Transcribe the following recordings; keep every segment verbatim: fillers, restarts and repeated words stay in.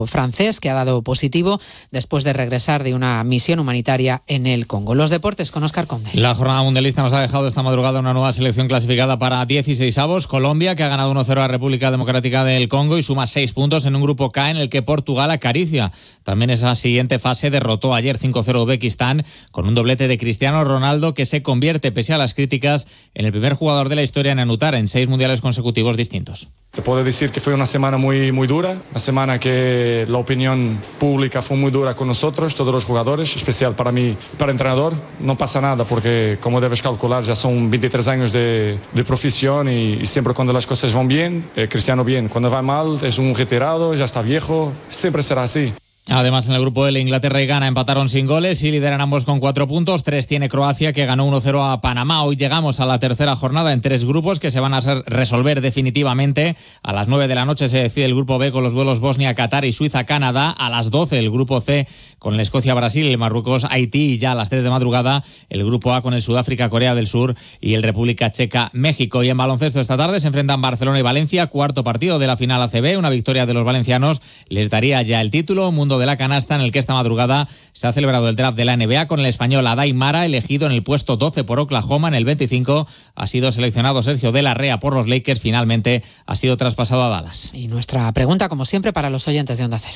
francés, que ha dado positivo después de regresar de una misión humanitaria en el Congo. Los deportes con Óscar Conde. La jornada mundialista nos ha dejado esta madrugada una nueva selección clasificada para dieciseisavos. Colombia, que ha ganado uno cero a República Democrática del Congo y suma seis puntos en un grupo K en el que Portugal acaricia. También esa siguiente fase derrotó ayer cinco cero a Uzbekistán con un doblete de Cristiano Ronaldo, que se convierte, pese a las críticas, en el primer jugador de la historia en anotar en seis mundiales consecutivos distintos. Te puedo decir que fue una semana muy, muy dura, una semana que la opinión pública fue muy dura con nosotros, todos los jugadores, especial para mí, para el entrenador. No pasa nada porque, como debes calcular, ya son veintitrés años de, de profesión y, y siempre cuando las cosas van bien, eh, Cristiano bien. Cuando va mal es un retirado, ya está viejo, siempre será así. Además, en el grupo L, Inglaterra y Ghana empataron sin goles y lideran ambos con cuatro puntos. Tres tiene Croacia, que ganó uno cero a Panamá. Hoy llegamos a la tercera jornada en tres grupos que se van a resolver definitivamente. A las nueve de la noche se decide el grupo B con los duelos Bosnia, Qatar y Suiza-Canadá. A las doce el grupo C con el Escocia-Brasil, el Marruecos-Haití. Y ya a las tres de madrugada el grupo A con el Sudáfrica-Corea del Sur y el República Checa-México. Y en baloncesto esta tarde se enfrentan Barcelona y Valencia. Cuarto partido de la final A C B. Una victoria de los valencianos les daría ya el título. Mundo de la canasta, en el que esta madrugada se ha celebrado el draft de la N B A con el español Adai Mara, elegido en el puesto doce por Oklahoma. En el veinticinco ha sido seleccionado Sergio de la Rea por los Lakers. Finalmente ha sido traspasado a Dallas. Y nuestra pregunta, como siempre, para los oyentes de Onda Cero.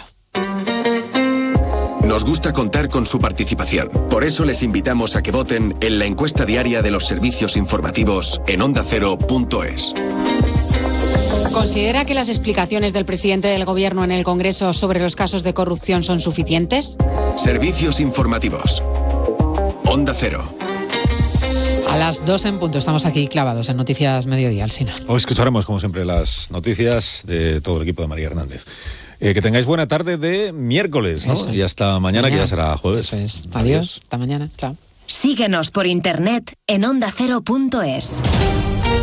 Nos gusta contar con su participación. Por eso les invitamos a que voten en la encuesta diaria de los servicios informativos en onda cero punto es. ¿Considera que las explicaciones del presidente del Gobierno en el Congreso sobre los casos de corrupción son suficientes? Servicios informativos. Onda Cero. A las dos en punto estamos aquí clavados en Noticias Mediodía, Alsina. Hoy escucharemos, como siempre, las noticias de todo el equipo de María Hernández. Eh, que tengáis buena tarde de miércoles, ¿no? Eso. Y hasta mañana, mañana, que ya será jueves. Eso es. Adiós. Adiós. Hasta mañana. Chao. Síguenos por internet en onda cero punto es.